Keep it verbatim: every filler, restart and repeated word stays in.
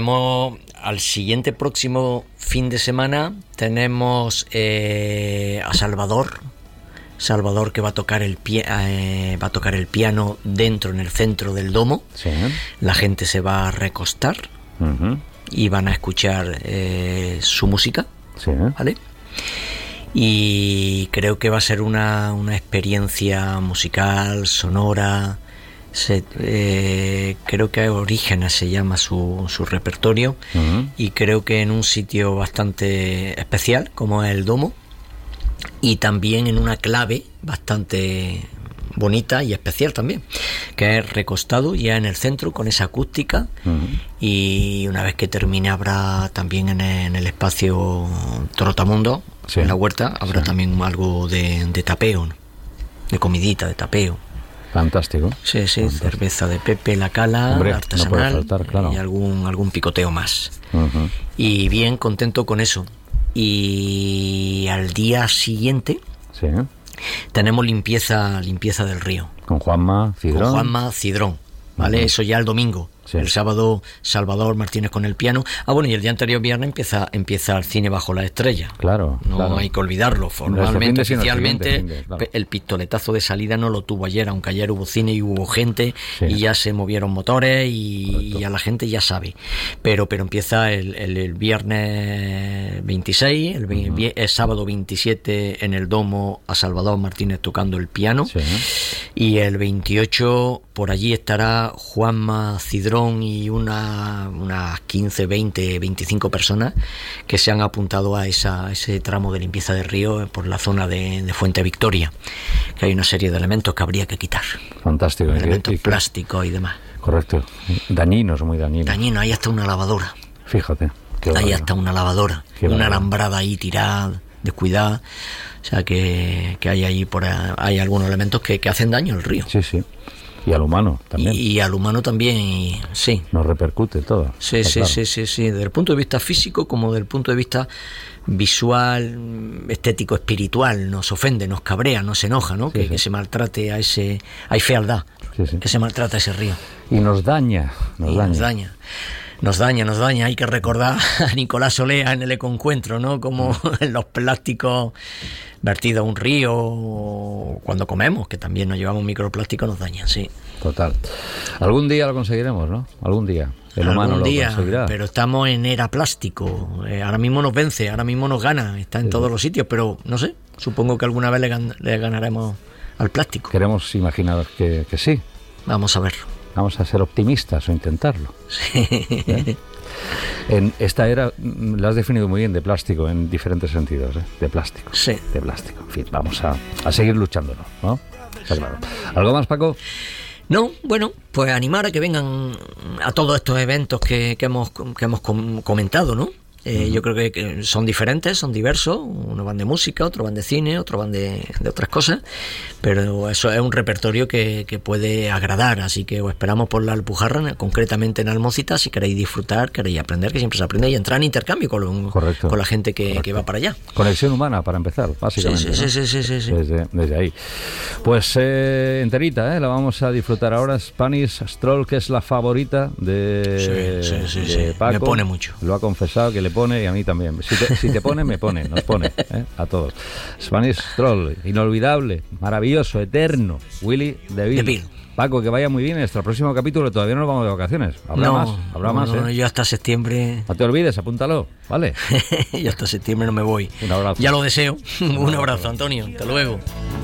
tenemos al siguiente próximo fin de semana, tenemos eh, a Salvador, Salvador que va a tocar el pie, eh, va a tocar el piano dentro, en el centro del domo. Sí. La gente se va a recostar uh-huh. y van a escuchar eh, su música, sí. ¿vale? Y creo que va a ser una, una experiencia musical, sonora. Se, eh, creo que Orígenes se llama su, su repertorio uh-huh. y creo que en un sitio bastante especial como es el domo, y también en una clave bastante bonita y especial también, que es recostado ya en el centro con esa acústica uh-huh. y una vez que termine habrá también en el, en el espacio Trotamundo, sí. en la huerta, habrá sí. también algo de, de tapeo, ¿no? De comidita, de tapeo. Fantástico. Sí, sí, Fantástico. Cerveza de Pepe, la Cala, Hombre, artesanal, no puede faltar, claro. y algún, algún picoteo más. Uh-huh. Y bien contento con eso. Y al día siguiente sí. tenemos limpieza limpieza del río. Con Juanma Cidrón. Con Juanma Cidrón, ¿vale? Uh-huh. Eso ya el domingo. Sí. El sábado Salvador Martínez con el piano. Ah, bueno, y el día anterior viernes empieza empieza el cine bajo la estrella. Claro. No claro. hay que olvidarlo. Formalmente, no oficialmente, siguiente, siguiente, claro. el pistoletazo de salida no lo tuvo ayer, aunque ayer hubo cine y hubo gente, sí. y ya se movieron motores y ya la gente ya sabe. Pero pero empieza el, el, el viernes veintiséis, el, uh-huh. el sábado veintisiete en el domo a Salvador Martínez tocando el piano, sí. y el veintiocho por allí estará Juanma Cidrón y una unas quince, veinte, veinticinco personas que se han apuntado a, esa, a ese tramo de limpieza de río por la zona de, de Fuente Victoria, que hay una serie de elementos que habría que quitar. Fantástico. Elementos ¿Y qué? plásticos y demás. Correcto. Dañinos, muy dañinos. Dañino, hay hasta una lavadora. Fíjate. Hay hasta una lavadora. Qué una barbaridad. alambrada ahí tirada, descuidada. O sea que, que hay ahí por ahí, hay algunos elementos que, que hacen daño al río. Sí, sí. Y al humano también. Y, y al humano también, y, sí. Nos repercute todo. Sí, sí, claro. sí, sí, sí. Desde el punto de vista físico como desde el punto de vista visual, estético, espiritual, nos ofende, nos cabrea, nos enoja, ¿no? Sí, que, sí. que se maltrate a ese... Hay fealdad, sí, sí. que se maltrata a ese río. Y nos daña, nos y daña. Nos daña. Nos daña, nos daña. Hay que recordar a Nicolás Olea en el Ecoencuentro, ¿no? Como los plásticos vertidos a un río, o cuando comemos, que también nos llevamos microplásticos, nos dañan, sí. Total. Algún día lo conseguiremos, ¿no? Algún día. El humano Algún día, lo conseguirá. Pero estamos en era plástico. Eh, ahora mismo nos vence, ahora mismo nos gana. Está en sí, todos sí. los sitios, pero no sé. Supongo que alguna vez le, gan- le ganaremos al plástico. Queremos imaginar que, que sí. Vamos a ver. Vamos a ser optimistas o intentarlo. Sí. ¿Eh? En esta era, la has definido muy bien, de plástico, en diferentes sentidos, ¿eh? De plástico. Sí. De plástico. En fin, vamos a, a seguir luchándolo, ¿no? Está claro. ¿Algo más, Paco? No, bueno, pues animar a que vengan a todos estos eventos que, que hemos que hemos com- comentado, ¿no? Eh, uh-huh. Yo creo que, que son diferentes, son diversos. Unos van de música, otros van de cine, otros van de, de otras cosas. Pero eso es un repertorio que, que puede agradar. Así que os esperamos por la Alpujarra, concretamente en Almocita. Si queréis disfrutar, queréis aprender, que siempre se aprende, y entrar en intercambio con, lo, con la gente que, que va para allá. Conexión humana, para empezar, básicamente. Sí, sí, ¿no? sí, sí, sí, sí. Desde, desde ahí. Pues eh, enterita, ¿eh? La vamos a disfrutar ahora. Spanish Stroll, que es la favorita de, sí, sí, sí, de sí. Paco. Me pone mucho. Lo ha confesado que le pone, y a mí también. Si te, si te pone, me pone, nos pone, ¿eh? A todos. Spanish Stroll, inolvidable, maravilloso, eterno. Willy DeVille. DeVille. Paco, que vaya muy bien. Hasta el próximo capítulo. Todavía no nos vamos de vacaciones. Habrá no, más. Habrá no, más. No, ¿eh? Yo hasta septiembre. No te olvides, apúntalo, ¿vale? Yo hasta septiembre no me voy. Un abrazo. Ya lo deseo. Un abrazo, Antonio. Hasta luego.